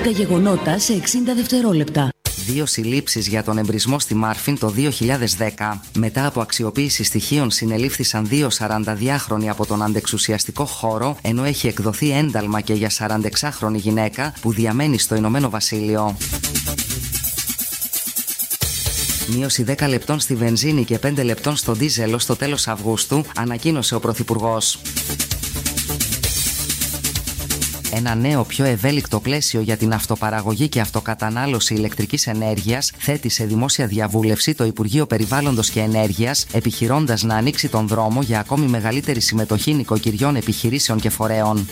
Τα γεγονότα σε 60 δευτερόλεπτα. 2 συλλήψεις για τον εμπρισμό στη Μάρφιν το 2010. Μετά από αξιοποίηση στοιχείων συνελήφθησαν 2 42χρονοι από τον αντεξουσιαστικό χώρο, ενώ έχει εκδοθεί ένταλμα και για 46χρονη γυναίκα που διαμένει στο Ηνωμένο Βασίλειο. Μείωση 10 λεπτών στη βενζίνη και 5 λεπτών στο ντίζελ στο τέλος Αυγούστου, ανακοίνωσε ο Πρωθυπουργός. Ένα νέο πιο ευέλικτο πλαίσιο για την αυτοπαραγωγή και αυτοκατανάλωση ηλεκτρικής ενέργειας θέτει σε δημόσια διαβούλευση το Υπουργείο Περιβάλλοντος και Ενέργειας, επιχειρώντας να ανοίξει τον δρόμο για ακόμη μεγαλύτερη συμμετοχή νοικοκυριών, επιχειρήσεων και φορέων.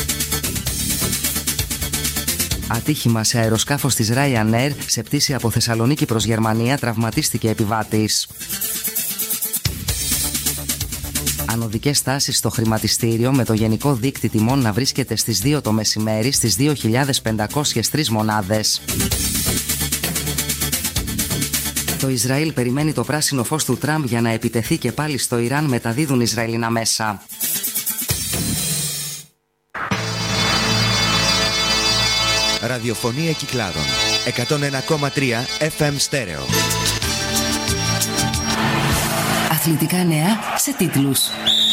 Ατύχημα σε αεροσκάφος της Ryanair, σε πτήση από Θεσσαλονίκη προς Γερμανία, τραυματίστηκε επιβάτης. Ανωδικές τάσεις στο χρηματιστήριο, με το γενικό δείκτη τιμών να βρίσκεται στις 2 το μεσημέρι στις 2.503 μονάδες. Το Ισραήλ περιμένει το πράσινο φως του Τραμπ για να επιτεθεί και πάλι στο Ιράν, μεταδίδουν Ισραηλινά μέσα. Ραδιοφωνία Κυκλάδων 101,3 FM στέρεο. Αθλητικά νέα σε τίτλους.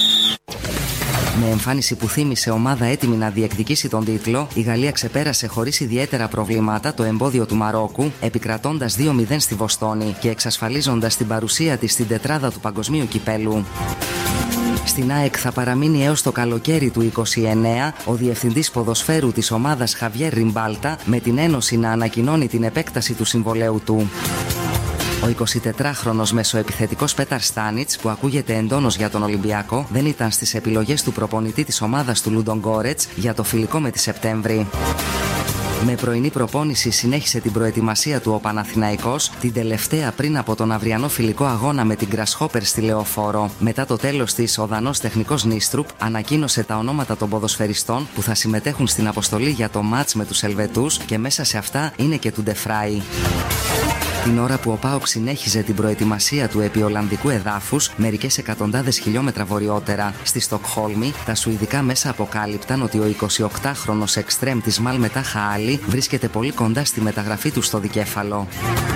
Με εμφάνιση που θύμισε ομάδα έτοιμη να διεκδικήσει τον τίτλο, η Γαλλία ξεπέρασε χωρίς ιδιαίτερα προβλήματα το εμπόδιο του Μαρόκου, επικρατώντας 2-0 στη Βοστόνη και εξασφαλίζοντας την παρουσία της στην τετράδα του Παγκοσμίου Κυπέλου. Στην ΑΕΚ θα παραμείνει έως το καλοκαίρι του 2029 ο διευθυντής ποδοσφαίρου της ομάδας Χαβιέρ Ριμπάλτα, με την Ένωση να ανακοινώνει την επέκταση του συμβολαίου του. Ο 24χρονος μεσοεπιθετικός Πέταρ Στάνιτς, που ακούγεται εντόνως για τον Ολυμπιακό, δεν ήταν στις επιλογές του προπονητή της ομάδας του Λουντογκόρετς για το φιλικό με τη Σεπτέμβρη. Με πρωινή προπόνηση συνέχισε την προετοιμασία του ο Παναθηναϊκός, την τελευταία πριν από τον αυριανό φιλικό αγώνα με την Grasshopper στη Λεωφόρο. Μετά το τέλος της, ο δανός τεχνικός Νίστρουπ ανακοίνωσε τα ονόματα των ποδοσφαιριστών που θα συμμετέχουν στην αποστολή για το μάτς με τους Ελβετούς, και μέσα σε αυτά είναι και του Ντεφράι. Την ώρα που ο ΠΑΟΚ συνέχιζε την προετοιμασία του επί Ολλανδικού εδάφους, μερικές εκατοντάδες χιλιόμετρα βορειότερα, στη Στοκχόλμη, τα σουηδικά μέσα αποκάλυπταν ότι ο 28χρονος εξτρέμ της Μάλμετα Χαάλι βρίσκεται πολύ κοντά στη μεταγραφή του στο δικέφαλο.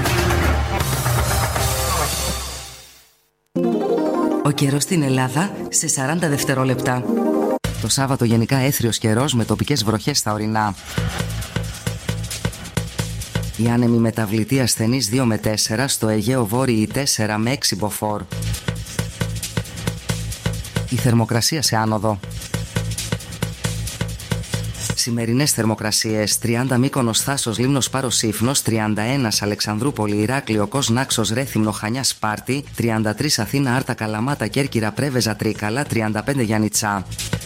Ο καιρός στην Ελλάδα σε 40 δευτερόλεπτα. Το Σάββατο γενικά έθριος καιρός με τοπικές βροχές στα ορεινά. Η άνεμη μεταβλητή ασθενής 2 με 4, στο Αιγαίο Βόρειη 4 με 6 μποφόρ. Η θερμοκρασία σε άνοδο. Σημερινές θερμοκρασίες: 30 Μύκονος Θάσος Λίμνος Πάρος Σύφνος, 31 Αλεξανδρούπολη Ηράκλειο Κος Νάξος Ρέθυμνο Χανιά Σπάρτη, 33 Αθήνα Άρτα Καλαμάτα Κέρκυρα Πρέβεζα Τρίκαλα, 35 Γιάννητσά.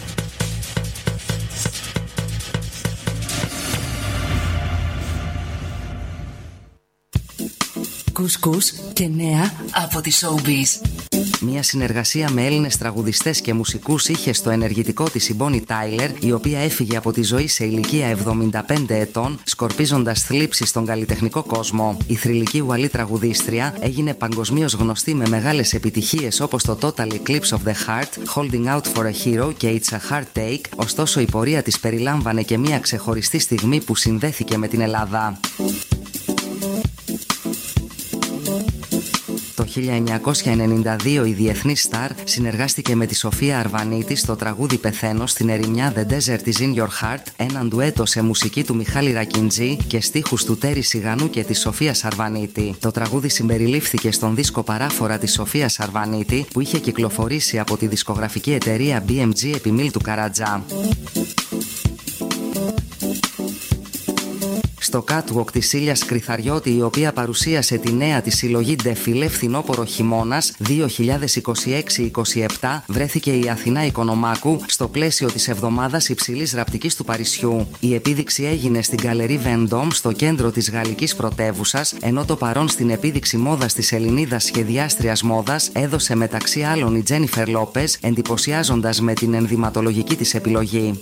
Κουσκούς και νέα από τη Showbiz. Μια συνεργασία με Έλληνες τραγουδιστές και μουσικούς είχε στο ενεργητικό της η Μπόνι Τάιλερ, η οποία έφυγε από τη ζωή σε ηλικία 75 ετών, σκορπίζοντας θλίψεις στον καλλιτεχνικό κόσμο. Η θρυλική Ουαλή τραγουδίστρια έγινε παγκοσμίως γνωστή με μεγάλες επιτυχίες όπως το Total Eclipse of the Heart, Holding Out for a Hero και It's a Hard Take, ωστόσο η πορεία της περιλάμβανε και μια ξεχωριστή στιγμή που συνδέθηκε με την Ελλάδα. Το 1992 η διεθνής στάρ συνεργάστηκε με τη Σοφία Αρβανίτη στο τραγούδι «Πεθαίνω» στην ερημιά The Desert is in Your Heart, έναν ντουέτο σε μουσική του Μιχάλη Ρακιντζή και στίχους του Τέρι Σιγανού και της Σοφίας Αρβανίτη. Το τραγούδι συμπεριλήφθηκε στον δίσκο Παράφορα της Σοφίας Αρβανίτη, που είχε κυκλοφορήσει από τη δισκογραφική εταιρεία BMG επί Μίλτου Καρατζά. Στο catwalk της Ήλιας Κρυθαριώτη, η οποία παρουσίασε τη νέα της συλλογή Ντεφίλε Φθινόπορο Χειμώνας 2026-27, βρέθηκε η Αθηνά Οικονομάκου στο πλαίσιο της εβδομάδας υψηλής ραπτικής του Παρισιού. Η επίδειξη έγινε στην Γκαλερί Vendôme, στο κέντρο της γαλλικής πρωτεύουσας, ενώ το παρόν στην επίδειξη μόδας της Ελληνίδας σχεδιάστριας μόδας έδωσε μεταξύ άλλων η Τζένιφερ Λόπες, εντυπωσιάζοντας με την ενδυματολογική της επιλογή.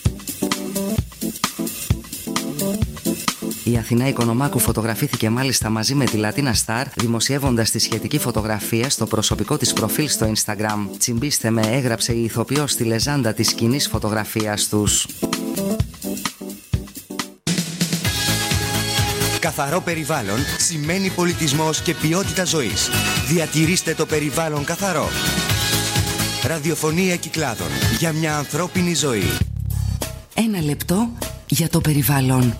Η Αθηνά Οικονομάκου φωτογραφήθηκε μάλιστα μαζί με τη Λατίνα Σταρ, δημοσιεύοντας τη σχετική φωτογραφία στο προσωπικό της προφίλ στο Instagram. «Τσιμπήστε με», έγραψε η ηθοποιός στη λεζάντα της κοινής φωτογραφίας τους. Καθαρό περιβάλλον σημαίνει πολιτισμός και ποιότητα ζωής. Διατηρήστε το περιβάλλον καθαρό. Ραδιοφωνία Κυκλάδων για μια ανθρώπινη ζωή. Ένα λεπτό για το περιβάλλον.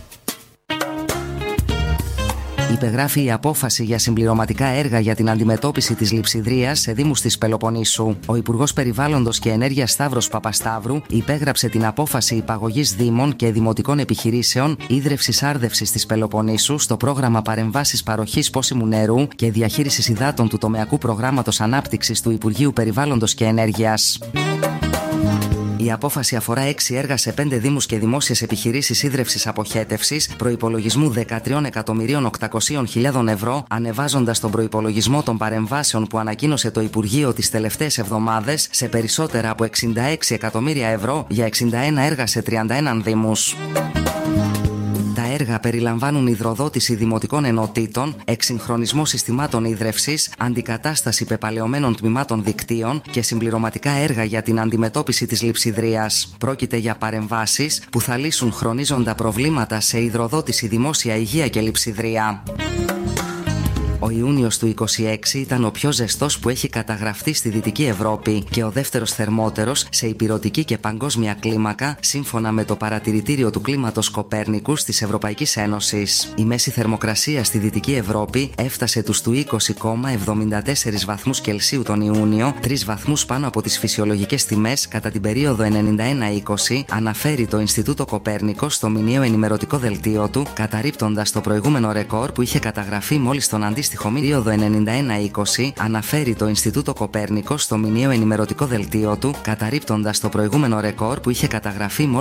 Υπεγράφει η απόφαση για συμπληρωματικά έργα για την αντιμετώπιση της λειψιδρίας σε δήμους της Πελοποννήσου. Ο Υπουργός Περιβάλλοντος και Ενέργειας Σταύρος Παπασταύρου υπέγραψε την απόφαση υπαγωγής δήμων και δημοτικών επιχειρήσεων ίδρευσης-άρδευσης της Πελοποννήσου στο πρόγραμμα παρεμβάσεις παροχής πόσιμου νερού και διαχείρισης υδάτων του τομεακού προγράμματος ανάπτυξης του Υπουργείου Περιβάλλοντος και Ενέργειας. Η απόφαση αφορά 6 έργα σε 5 δήμους και δημόσιες επιχειρήσεις ίδρευσης αποχέτευσης προϋπολογισμού 13.800.000 ευρώ, ανεβάζοντας τον προϋπολογισμό των παρεμβάσεων που ανακοίνωσε το Υπουργείο τις τελευταίες εβδομάδες σε περισσότερα από 66 εκατομμύρια ευρώ για 61 έργα σε 31 δήμους. Τα έργα περιλαμβάνουν υδροδότηση δημοτικών ενωτήτων, εξυγχρονισμό συστημάτων ίδρευσης, αντικατάσταση πεπαλαιωμένων τμήματων δικτύων και συμπληρωματικά έργα για την αντιμετώπιση της λειψιδρίας. Πρόκειται για παρεμβάσεις που θα λύσουν χρονίζοντα προβλήματα σε υδροδότηση, δημόσια υγεία και λειψιδρία. Ο Ιούνιος του 26 ήταν ο πιο ζεστός που έχει καταγραφεί στη Δυτική Ευρώπη και ο δεύτερος θερμότερος σε ηπειρωτική και παγκόσμια κλίμακα, σύμφωνα με το Παρατηρητήριο του Κλίματος Κοπέρνικους της Ευρωπαϊκής Ένωσης. Η μέση θερμοκρασία στη Δυτική Ευρώπη έφτασε τους του 20,74 βαθμούς Κελσίου τον Ιούνιο, 3 βαθμούς πάνω από τις φυσιολογικές τιμές κατά την περίοδο 91-20, αναφέρει το Ινστιτούτο Κοπέρνικος στο μηνιαίο ενημερωτικό δελτίο του, καταρρίπτοντας το προηγούμενο ρεκόρ που είχε καταγραφεί μόλις τον αντίστοιχο περίοδο 91-20, αναφέρει το Ινστιτούτο Κοπέρνικος στο μηνιαίο ενημερωτικό δελτίο του, καταρρίπτοντας το προηγούμενο ρεκόρ που είχε καταγραφεί